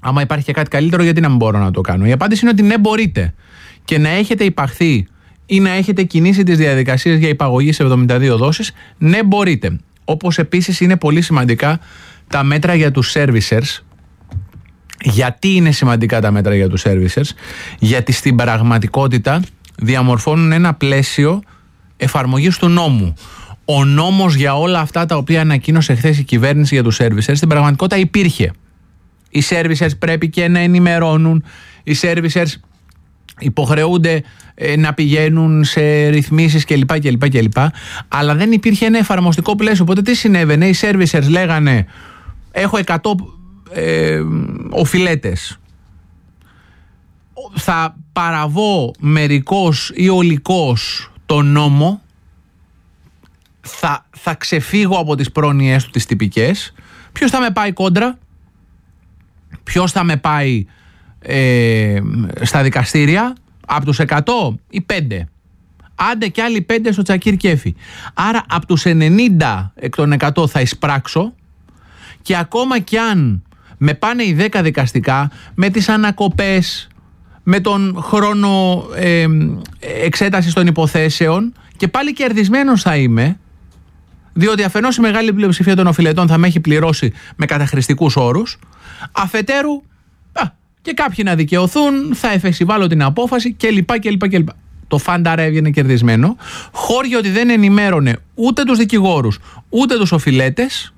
Άμα υπάρχει και κάτι καλύτερο, γιατί να μην μπορώ να το κάνω? Η απάντηση είναι ότι ναι, μπορείτε. Και να έχετε υπαχθεί ή να έχετε κινήσει τις διαδικασίες για υπαγωγή σε 72 δόσεις, ναι, μπορείτε. Όπως επίσης είναι πολύ σημαντικά τα μέτρα για τους servicers. Γιατί είναι σημαντικά τα μέτρα για τους servicers? Γιατί στην πραγματικότητα διαμορφώνουν ένα πλαίσιο εφαρμογής του νόμου. Ο νόμος για όλα αυτά τα οποία ανακοίνωσε χθες η κυβέρνηση για τους servicers στην πραγματικότητα υπήρχε. Οι servicers πρέπει και να ενημερώνουν, οι servicers υποχρεούνται να πηγαίνουν σε ρυθμίσεις κλπ. Αλλά δεν υπήρχε ένα εφαρμοστικό πλαίσιο. Οπότε τι συνέβαινε? Οι servicers λέγανε έχω 100 οφειλέτες, θα παραβώ μερικώς ή ολικώς το νόμο, θα ξεφύγω από τις πρόνοιές του τις τυπικές. Ποιος θα με πάει κόντρα? Ποιος θα με πάει στα δικαστήρια? Από τους 100 ή 5? Άντε και άλλοι 5 στο τσακίρ κέφι. Άρα από τους 90 εκ των 100 θα εισπράξω, και ακόμα κι αν με πάνε οι 10 δικαστικά, με τις ανακοπές, με τον χρόνο εξέτασης των υποθέσεων, και πάλι κερδισμένος θα είμαι, διότι αφενός η μεγάλη πλειοψηφία των οφειλετών θα με έχει πληρώσει με καταχρηστικούς όρους, αφετέρου και κάποιοι να δικαιωθούν, θα εφεσιβάλω την απόφαση κλπ. Το φάνταρα έβγαινε κερδισμένο, χώριο ότι δεν ενημέρωνε ούτε τους δικηγόρους ούτε τους οφειλέτες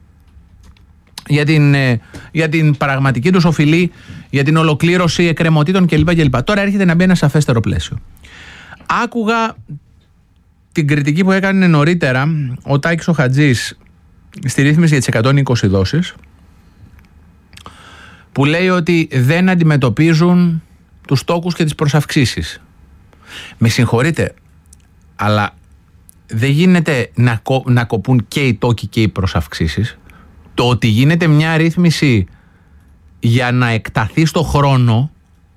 για την πραγματική τους οφειλή, για την ολοκλήρωση εκκρεμωτήτων κλπ. Τώρα έρχεται να μπει ένα σαφέστερο πλαίσιο. Άκουγα την κριτική που έκανε νωρίτερα ο Τάκης ο Χατζής στη ρύθμιση για τις 120 δόσεις, που λέει ότι δεν αντιμετωπίζουν τους τόκους και τις προσαυξήσεις. Με συγχωρείτε, αλλά δεν γίνεται να κοπούν και οι τόκοι και οι προσαυξήσεις. Το ότι γίνεται μια ρύθμιση για να εκταθεί στο χρόνο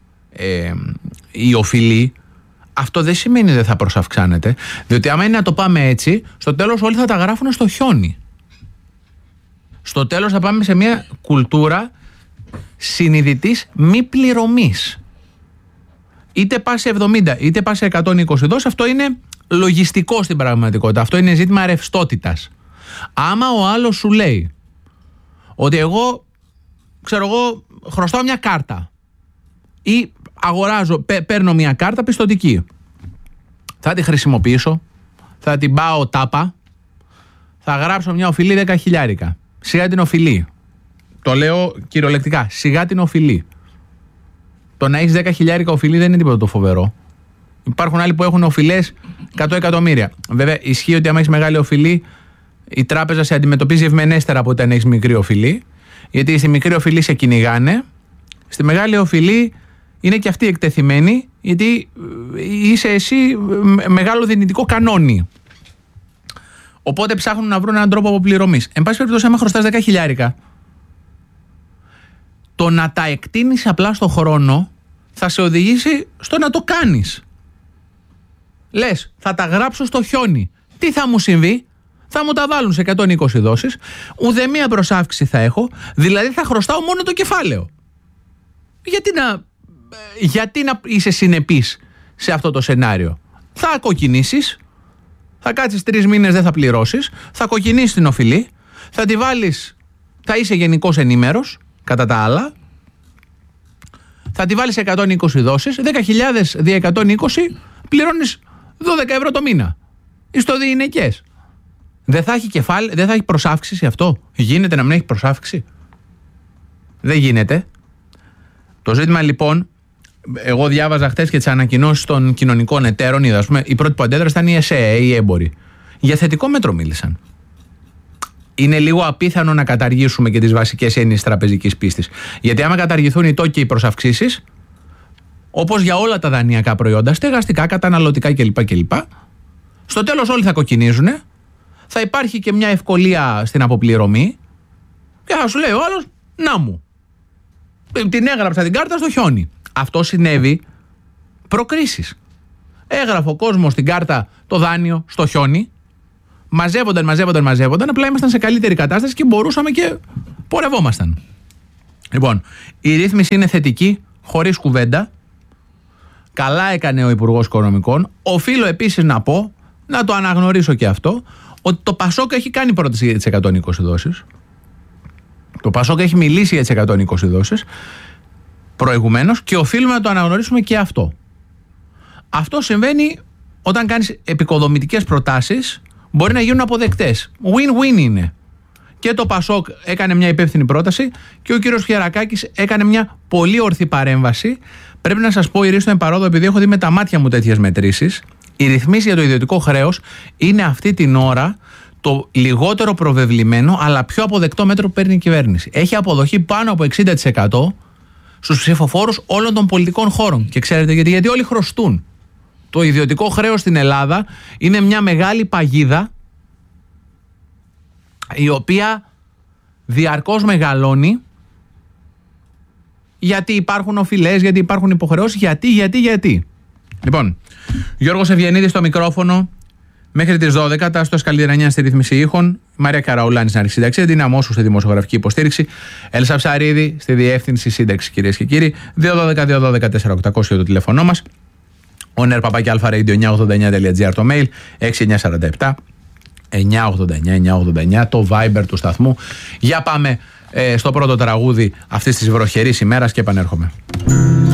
η οφειλή, αυτό δεν σημαίνει δεν θα προσαυξάνεται, διότι άμα είναι να το πάμε έτσι, στο τέλος όλοι θα τα γράφουν στο χιόνι. Στο τέλος θα πάμε σε μια κουλτούρα συνειδητής μη πληρωμής. Είτε πας σε 70 είτε πας σε 120 δόσεις, αυτό είναι λογιστικό στην πραγματικότητα. Αυτό είναι ζήτημα ρευστότητας. Άμα ο άλλος σου λέει ότι εγώ χρωστάω μια κάρτα ή παίρνω μια κάρτα πιστωτική, θα τη χρησιμοποιήσω, θα την πάω τάπα, θα γράψω μια οφειλή 10.000. Σιγά την οφειλή. Το λέω κυριολεκτικά. Σιγά την οφειλή. Το να έχεις 10.000 οφειλή δεν είναι τίποτα το φοβερό. Υπάρχουν άλλοι που έχουν οφειλές 100 εκατομμύρια. Βέβαια, ισχύει ότι άμα έχεις μεγάλη οφειλή, η τράπεζα σε αντιμετωπίζει ευμενέστερα από όταν έχεις μικρή οφειλή. Γιατί στη μικρή οφειλή σε κυνηγάνε. Στη μεγάλη οφειλή είναι και αυτή εκτεθειμένη, γιατί είσαι εσύ μεγάλο δυνητικό κανόνι. Οπότε ψάχνουν να βρουν έναν τρόπο αποπληρωμής. Εν πάση περιπτώσει, άμα χρωστάς 10.000, το να τα εκτείνεις απλά στο χρόνο θα σε οδηγήσει στο να το κάνεις. Λες, θα τα γράψω στο χιόνι. Τι θα μου συμβεί? Θα μου τα βάλουν σε 120 δόσεις, ουδέμια προσάυξη θα έχω, δηλαδή θα χρωστάω μόνο το κεφάλαιο. Γιατί να είσαι συνεπής σε αυτό το σενάριο? Θα κοκκινήσεις, θα κάτσεις 3 μήνες, δεν θα πληρώσεις, θα κοκκινήσεις την οφειλή, θα τη βάλεις, θα είσαι γενικώς ενήμερος, κατά τα άλλα, θα τη βάλεις σε 120 δόσεις, 10.000 δια 120 πληρώνεις 12 ευρώ το μήνα. Ιστοδιειναικές. Δεν θα έχει κεφάλαιο, δεν θα έχει προσάυξηση αυτό? Γίνεται να μην έχει προσάυξηση? Δεν γίνεται. Το ζήτημα λοιπόν, εγώ διάβαζα χτες και τις ανακοινώσεις των κοινωνικών εταίρων, είδα, ας πούμε, η πρώτη που αντέδρασαν ήταν η ΕΣΕ, οι έμποροι. Για θετικό μέτρο μίλησαν. Είναι λίγο απίθανο να καταργήσουμε και τις βασικές έννοιες τραπεζικής πίστης. Γιατί άμα καταργηθούν οι τόκοι και οι προσαυξήσεις, όπως για όλα τα δανειακά προϊόντα, στεγαστικά, καταναλωτικά κλπ., στο τέλος όλοι θα κοκκινίζουν, θα υπάρχει και μια ευκολία στην αποπληρωμή και θα σου λέει ο άλλος, να μου, την έγραψα την κάρτα στο χιόνι. Αυτό συνέβη προκρίσεις. Έγραφε ο κόσμος την κάρτα, το δάνειο, στο χιόνι. Μαζεύονταν, απλά ήμασταν σε καλύτερη κατάσταση και μπορούσαμε και πορευόμασταν. Λοιπόν, η ρύθμιση είναι θετική, χωρίς κουβέντα. Καλά έκανε ο Υπουργός Οικονομικών. Οφείλω επίσης να πω, να το αναγνωρίσω και αυτό, ότι το Πασόκ έχει κάνει πρόταση για τις 120 δόσεις. Το Πασόκ έχει μιλήσει για τις 120 δόσεις προηγουμένως και οφείλουμε να το αναγνωρίσουμε και αυτό. Αυτό συμβαίνει όταν κάνεις επικοδομητικές προτάσεις, μπορεί να γίνουν αποδεκτές. Win-win είναι. Και το Πασόκ έκανε μια υπεύθυνη πρόταση και ο κύριος Χερακάκης έκανε μια πολύ ορθή παρέμβαση. Πρέπει να σας πω, ηρίστον παρόδο, επειδή έχω δει με τα μάτια μου τέτοιες μετρήσεις, οι ρυθμίσεις για το ιδιωτικό χρέος είναι αυτή την ώρα το λιγότερο προβεβλημένο αλλά πιο αποδεκτό μέτρο που παίρνει η κυβέρνηση. Έχει αποδοχή πάνω από 60% στους ψηφοφόρους όλων των πολιτικών χώρων. Και ξέρετε γιατί όλοι χρωστούν. Το ιδιωτικό χρέος στην Ελλάδα είναι μια μεγάλη παγίδα η οποία διαρκώς μεγαλώνει, γιατί υπάρχουν οφειλές, γιατί υπάρχουν υποχρεώσεις, γιατί. Λοιπόν, Γιώργος Ευγενίδης στο μικρόφωνο μέχρι τις 12, Τάστος Καλλιερανιά στη ρύθμιση ήχων, Μαρία Καραουλάνη στην αρχή σύνταξη, Δυναμώσου στη δημοσιογραφική υποστήριξη, Έλσα Ψαρίδη στη διεύθυνση σύνταξη, κυρίες και κύριοι. 212-212-4800 το τηλέφωνό μας. oner@alpharadio989.gr το mail, 6947 989 το Viber του σταθμού. Για πάμε στο πρώτο τραγούδι αυτής της βροχερής ημέρας και επανέρχομαι.